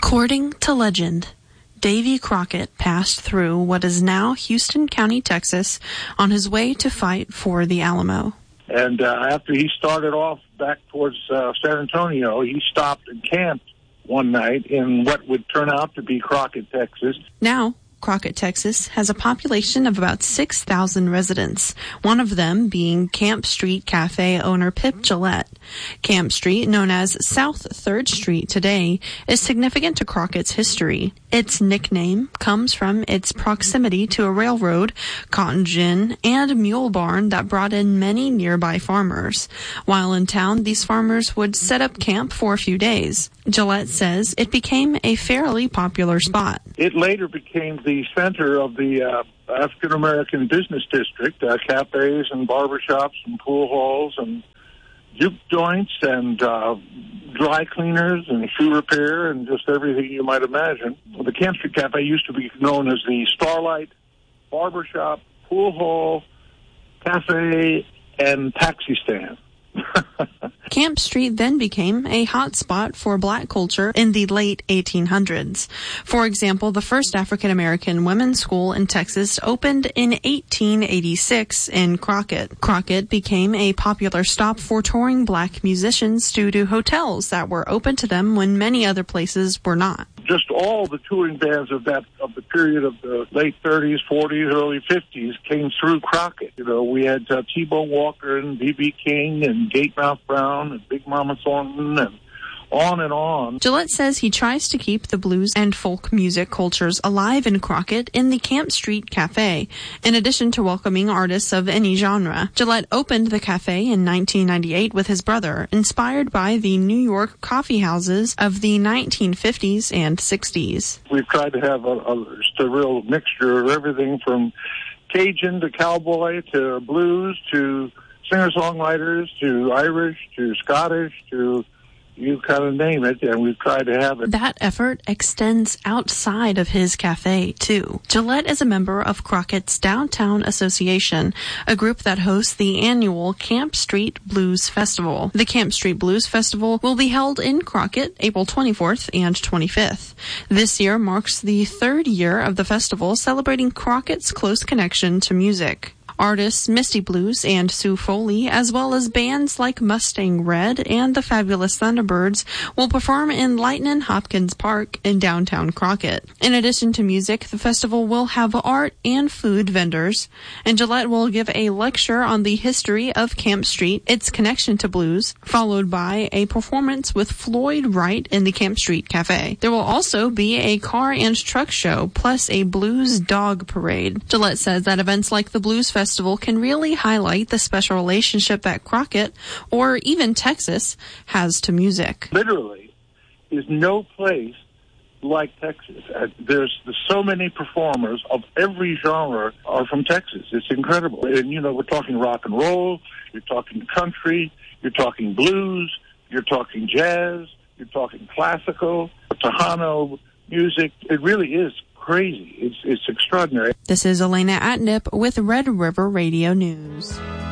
According to legend, Davy Crockett passed through what is now Houston County, Texas, on his way to fight for the Alamo. And after he started off back towards San Antonio, he stopped and camped one night in what would turn out to be Crockett, Texas. Now, Crockett, Texas has a population of about 6,000 residents, one of them being Camp Street Cafe owner Pip Gillette. Camp Street, known as South 3rd Street today, is significant to Crockett's history. Its nickname comes from its proximity to a railroad, cotton gin, and mule barn that brought in many nearby farmers. While in town, these farmers would set up camp for a few days. Gillette says it became a fairly popular spot. It later became the center of the African-American business district, cafes and barbershops and pool halls and juke joints and dry cleaners and shoe repair and just everything you might imagine. The Camp Street Cafe used to be known as the Starlight Barbershop, Pool Hall, Cafe, and Taxi Stand. Camp Street then became a hot spot for black culture in the late 1800s. For example, the first African-American women's school in Texas opened in 1886 in Crockett. Crockett became a popular stop for touring black musicians due to hotels that were open to them when many other places were not. Just all the touring bands of the period of the late 30s, 40s, early 50s came through Crockett. You know, we had T-Bone Walker and B.B. King and Gatemouth Brown and Big Mama Thornton and on and on. Gillette says he tries to keep the blues and folk music cultures alive in Crockett in the Camp Street Cafe, in addition to welcoming artists of any genre. Gillette opened the cafe in 1998 with his brother, inspired by the New York coffee houses of the 1950s and 60s. We've tried to have just a real mixture of everything from Cajun to cowboy to blues to singer-songwriters to Irish to Scottish to you kind of name it, and we've tried to have it. That effort extends outside of his cafe, too. Gillette is a member of Crockett's Downtown Association, a group that hosts the annual Camp Street Blues Festival. The Camp Street Blues Festival will be held in Crockett April 24th and 25th. This year marks the third year of the festival, celebrating Crockett's close connection to music. Artists Misty Blues and Sue Foley, as well as bands like Mustang Red and the Fabulous Thunderbirds, will perform in Lightnin' Hopkins Park in downtown Crockett. In addition to music, the festival will have art and food vendors, and Gillette will give a lecture on the history of Camp Street, its connection to blues, followed by a performance with Floyd Wright in the Camp Street Cafe. There will also be a car and truck show, plus a blues dog parade. Gillette says that events like the Blues Festival can really highlight the special relationship that Crockett, or even Texas, has to music. Literally, is no place like Texas. There's so many performers of every genre are from Texas. It's incredible. And, you know, we're talking rock and roll, you're talking country, you're talking blues, you're talking jazz, you're talking classical, Tejano music. It really is crazy. It's extraordinary. This is Elena Atnip with Red River Radio News.